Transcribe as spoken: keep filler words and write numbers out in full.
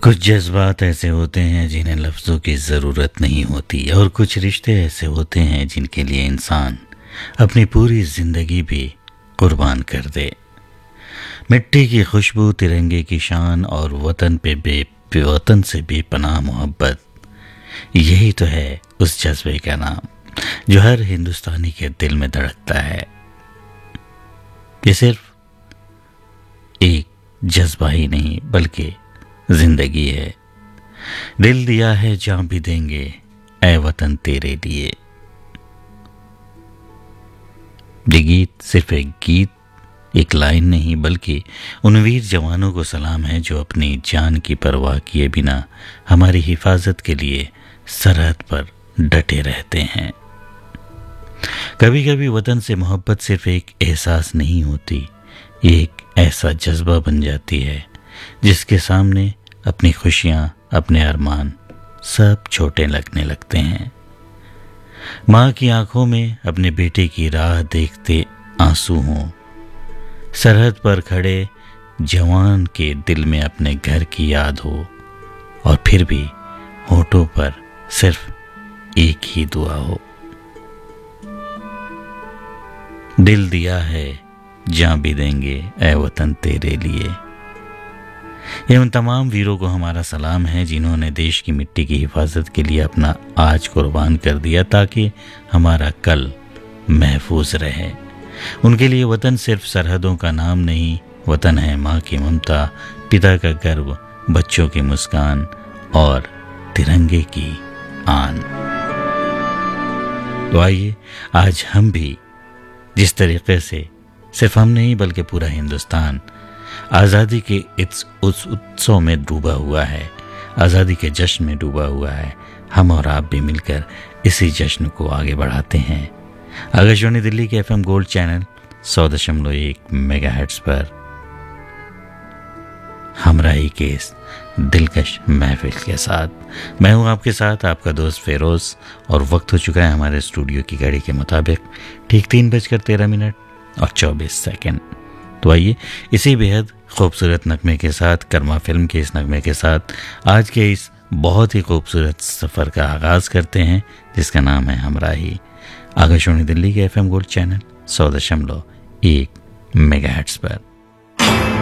कुछ जज्बात ऐसे होते हैं जिन्हें लफ्ज़ों की ज़रूरत नहीं होती, और कुछ रिश्ते ऐसे होते हैं जिनके लिए इंसान अपनी पूरी ज़िंदगी भी कुर्बान कर दे। मिट्टी की खुशबू, तिरंगे की शान और वतन पे बे वतन से बेपनाह मोहब्बत, यही तो है उस जज्बे का नाम जो हर हिंदुस्तानी के दिल में धड़कता है। ये सिर्फ एक जज्बा ही नहीं बल्कि जिंदगी है। दिल दिया है जान भी देंगे ऐ वतन तेरे लिए। ये गीत सिर्फ एक गीत, एक लाइन नहीं, बल्कि उन वीर जवानों को सलाम है जो अपनी जान की परवाह किए बिना हमारी हिफाजत के लिए सरहद पर डटे रहते हैं। कभी कभी वतन से मोहब्बत सिर्फ एक एहसास नहीं होती, ये एक ऐसा जज्बा बन जाती है जिसके सामने अपनी खुशियां, अपने अरमान सब छोटे लगने लगते हैं। माँ की आंखों में अपने बेटे की राह देखते आंसू हों, सरहद पर खड़े जवान के दिल में अपने घर की याद हो, और फिर भी होठों पर सिर्फ एक ही दुआ हो। दिल दिया है जान भी देंगे ऐ वतन तेरे लिए। ये उन तमाम वीरों को हमारा सलाम है जिन्होंने देश की मिट्टी की हिफाजत के लिए अपना आज कुर्बान कर दिया ताकि हमारा कल महफूज रहे। उनके लिए वतन सिर्फ सरहदों का नाम नहीं, वतन है माँ की ममता, पिता का गर्व, बच्चों की मुस्कान और तिरंगे की आन। तो आइए आज हम भी जिस तरीके से सिर्फ हम नहीं बल्कि पूरा हिंदुस्तान आज़ादी के इस उस उत्सव में डूबा हुआ है, आज़ादी के जश्न में डूबा हुआ है, हम और आप भी मिलकर इसी जश्न को आगे बढ़ाते हैं। आकाशवाणी दिल्ली के एफएम गोल्ड चैनल सौ दशमलव एक मेगाहर्ट्ज़ पर हमराही के इस दिलकश महफिल के साथ मैं हूं आपके साथ आपका दोस्त फेरोज, और वक्त हो चुका है हमारे स्टूडियो की घड़ी के मुताबिक ठीक तीन बजकर तेरह मिनट और चौबीस सेकंड। तो आइए इसी बेहद खूबसूरत नगमे के साथ, कर्मा फिल्म के इस नगमे के साथ आज के इस बहुत ही खूबसूरत सफ़र का आगाज़ करते हैं जिसका नाम है हमराही। आकाशवाणी दिल्ली के एफएम गोल्ड चैनल सौ दशमलव एक मेगाहर्ट्ज़ पर।